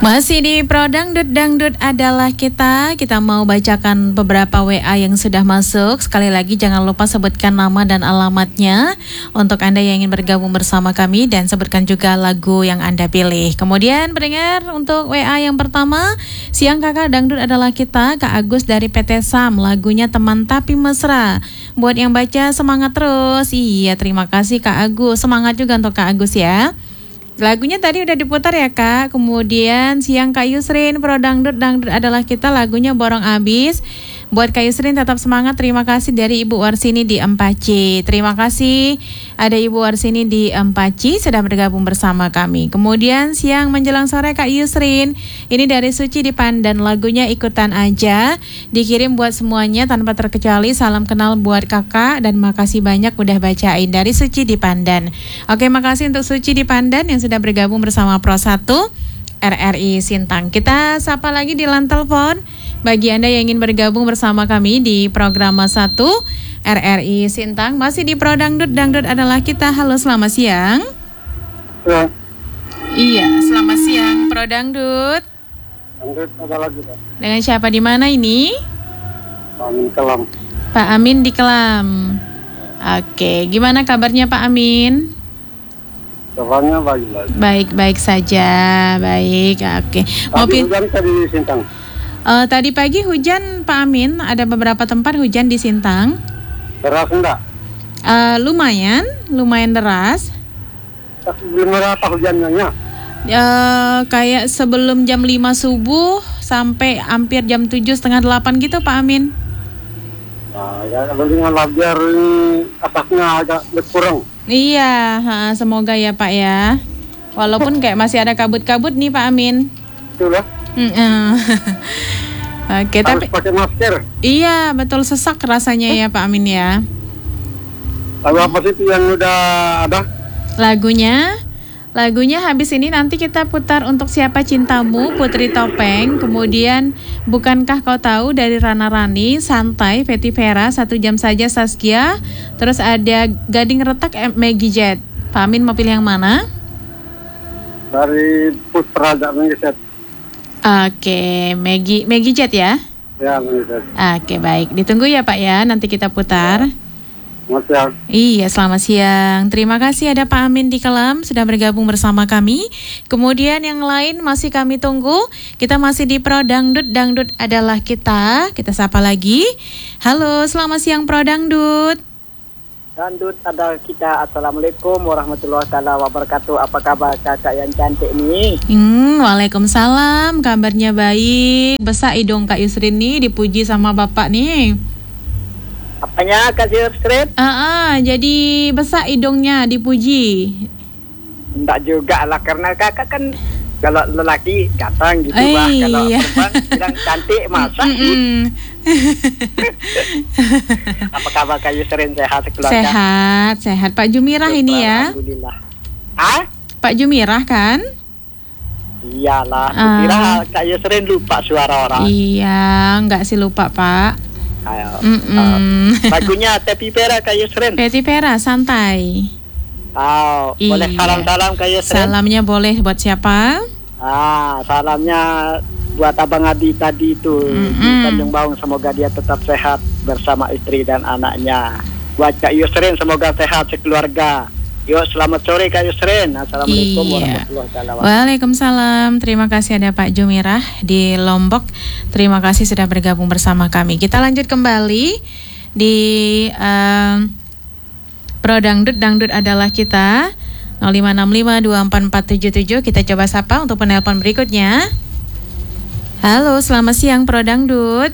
Masih di Pro Dangdut, Dangdut adalah kita. Kita mau bacakan beberapa WA yang sudah masuk. Sekali lagi jangan lupa sebutkan nama dan alamatnya untuk Anda yang ingin bergabung bersama kami, dan sebutkan juga lagu yang Anda pilih. Kemudian pendengar, untuk WA yang pertama, siang kakak, Dangdut adalah kita. Kak Agus dari PT Sam, lagunya Teman Tapi Mesra. Buat yang baca semangat terus. Iya, terima kasih Kak Agus. Semangat juga untuk Kak Agus ya. Lagunya tadi udah diputar ya Kak. Kemudian siang Kak Yusrin, Pro Dangdut, Dangdut adalah kita, lagunya Borong Abis. Buat Kak Yusrin tetap semangat. Terima kasih dari Ibu Warsini di Empaci. Terima kasih ada Ibu Warsini di Empaci sudah bergabung bersama kami. Kemudian siang menjelang sore Kak Yusrin, ini dari Suci di Pandan, lagunya Ikutan Aja. Dikirim buat semuanya tanpa terkecuali. Salam kenal buat kakak dan makasih banyak udah bacain, dari Suci di Pandan. Oke, makasih untuk Suci di Pandan yang sudah bergabung bersama Pro 1 RRI Sintang. Kita sapa lagi di line telepon bagi Anda yang ingin bergabung bersama kami di program 1 RRI Sintang. Masih di Pro Dangdut, Dangdut adalah kita. Halo, selamat siang. Ya. Iya, selamat siang Pro Dangdut. Dangdut adalah kita. Dengan siapa di mana ini? Pak Amin Kelam. Pak Amin di Kelam. Oke, gimana kabarnya Pak Amin? Kabarnya baik. Baik-baik saja, baik. Oke. Tapi hujan tadi di Sintang. Tadi pagi hujan Pak Amin, ada beberapa tempat hujan di Sintang. Deras enggak? Lumayan deras. Belum berapa hujannya? Kayak sebelum jam 5 subuh sampai hampir jam 7:30-8 gitu Pak Amin. Nah, ya dengan biar asapnya agak berkurang. Iya, semoga ya Pak ya. Walaupun kayak masih ada kabut-kabut nih Pak Amin. Itulah. Oke, tapi pakai masker. Iya, betul, sesak rasanya ya Pak Amin ya. Lagu apa sih itu yang udah ada? Lagunya habis ini nanti kita putar untuk Siapa Cintamu, Putri Topeng. Kemudian Bukankah Kau Tahu dari Rana Rani, Santai, Fetty Vera, 1 Jam Saja Saskia. Terus ada Gading Retak, Maggie Jet. Pak Amin mau pilih yang mana? Dari Putra Maggie Jet. Oke, Maggie Jet ya? Ya, Maggie Jet. Oke, baik. Ditunggu ya Pak ya, nanti kita putar. Selamat siang. Iya, selamat siang. Terima kasih ada Pak Amin di Kelam sudah bergabung bersama kami. Kemudian yang lain masih kami tunggu. Kita masih di Pro Dangdut, Dangdut adalah kita. Kita sapa lagi. Halo, selamat siang Pro Dangdut. Dangdut adalah kita. Assalamualaikum warahmatullahi wabarakatuh. Apa kabar kakak yang cantik nih? Waalaikumsalam. Kabarnya baik. Besar hidung Kak Yusrin nih, dipuji sama Bapak nih. Apanya Kak Yusrin? Jadi besar hidungnya, dipuji. Enggak juga lah, karena kakak kan kalau lelaki ganteng gitu lah. Kalau perempuan bilang cantik masa. Apa kabar Kak Yusrin, sehat keluarga? Sehat. Pak Jumirah ini ya. Alhamdulillah. Pak Jumirah kan? Iyalah, kira Kak Yusrin lupa suara orang. Iya, enggak sih lupa Pak. Ayo. Lagunya Fetty Vera Kak Yusrin. Fetty Vera, Santai. Boleh salam-salam Kak Yusrin. Salamnya boleh buat siapa? Salamnya buat Abang Adi tadi itu di Tanjung Baung, semoga dia tetap sehat bersama istri dan anaknya. Buat Kak Yusrin semoga sehat sekeluarga. Yuk, selamat sore Kak Yusrin. Assalamualaikum warahmatullahi wabarakatuh. Waalaikumsalam. Terima kasih ada Pak Jumirah di Lombok. Terima kasih sudah bergabung bersama kami. Kita lanjut kembali di Pro Dangdut, Dangdut adalah kita. 0565244777. Kita coba sapa untuk penelpon berikutnya. Halo, selamat siang Pro Dangdut.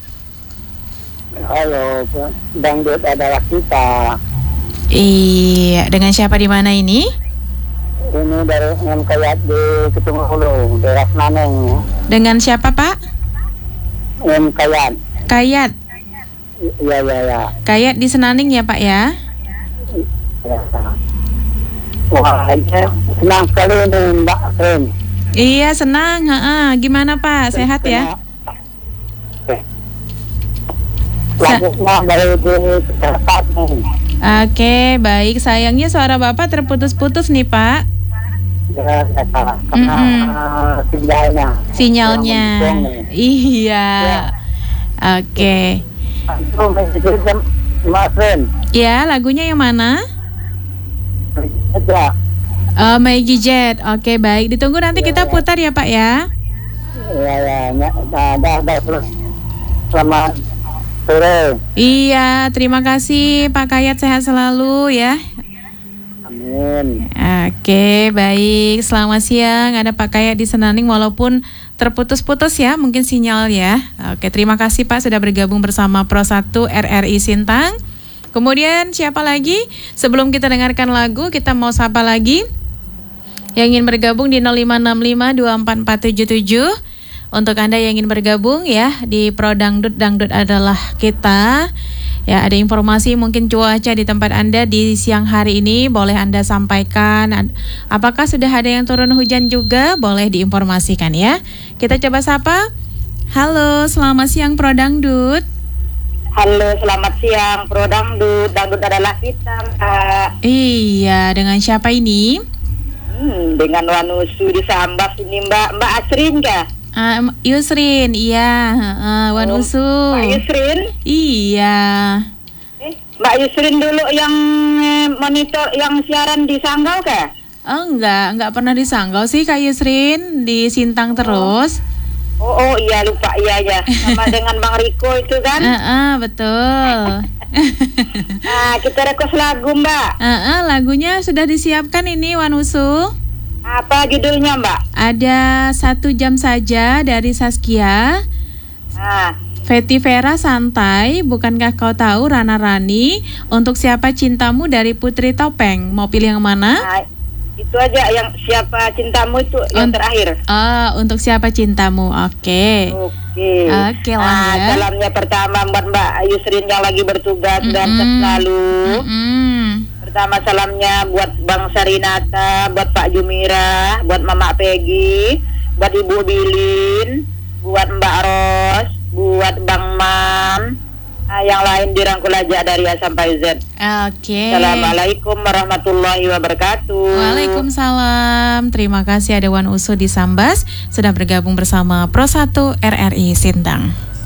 Halo, Dangdut adalah kita. Iya, dengan siapa di mana ini? Ini dari Kayat di Ketung Hulu, daerah Naneng. Dengan siapa Pak? Kayat. Kayat. Iya. Kayat di Senaning ya Pak ya? Ya. Wah, senang sekali ini Mbak Rin. Iya, senang. Gimana Pak? Sehat ya? Lagunya dari Jakarta nih. Oke, baik. Sayangnya suara Bapak terputus-putus nih Pak. Ya, salah. Karena Sinyalnya. Iya. Ya. Oke. Itu menjadi Mas Ren. Ya, lagunya yang mana? Ya. Maggie Jet. Oke, baik. Ditunggu nanti kita putar ya, Pak ya. Ya. Dah. Selamat sore. Iya, terima kasih Pak Kayat, sehat selalu ya. Amin. Oke, baik. Selamat siang. Ada Pak Kayat di Senaning walaupun terputus-putus ya, mungkin sinyal ya. Oke, terima kasih Pak sudah bergabung bersama Pro 1 RRI Sintang. Kemudian siapa lagi? Sebelum kita dengarkan lagu, kita mau sapa lagi yang ingin bergabung di 0565244777. Untuk Anda yang ingin bergabung ya di Pro Dangdut adalah kita. Ya, ada informasi mungkin cuaca di tempat Anda di siang hari ini boleh Anda sampaikan. Apakah sudah ada yang turun hujan juga? Boleh diinformasikan ya. Kita coba sapa. Halo, selamat siang Pro Dangdut. Halo, selamat siang Pro Dangdut. Dangdut adalah kita, Kak. Iya, dengan siapa ini? Dengan Wanusu di Sambas ini, Mbak Asrin kah? Yusrin, iya, Wanusu. Mbak Yusrin? Iya. Mbak Yusrin dulu yang monitor, yang siaran di Sanggau kah? Oh, enggak pernah di Sanggau sih Kak Yusrin, di Sintang terus. Oh iya, lupa, iya. Sama dengan Bang Riko itu kan? Betul. Kita request lagu, Mbak. Lagunya sudah disiapkan ini Wanusu. Apa judulnya, Mbak? Ada 1 jam saja dari Saskia. Fetty Vera Santai, bukankah kau tahu Rana Rani, untuk siapa cintamu dari Putri Topeng. Mau pilih yang mana? Itu aja, yang siapa cintamu itu yang terakhir. Untuk siapa cintamu. Oke. Oke lah ya. Salamnya pertama buat Mbak Yusrin yang lagi bertugas dan selalu. Pertama salamnya buat Bang Sarinata, buat Pak Jumira, buat Mama Peggy, buat Ibu Bilin, buat Mbak Ros, buat Bang Mam, yang lain dirangkul aja dari A sampai Z. Oke. Assalamualaikum warahmatullahi wabarakatuh. Waalaikumsalam. Terima kasih ada Wan Usu di Sambas sudah bergabung bersama Pro 1 RRI Sintang.